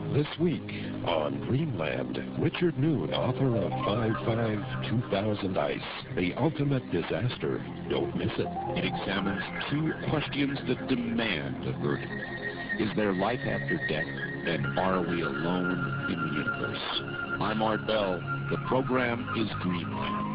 This week on Greenland, Richard Noon, author of 5/5/2000 Ice, The Ultimate Disaster. Don't miss it. It examines two questions that demand a verdict. Is there life after death? And are we alone in the universe? I'm Art Bell. The program is Greenland.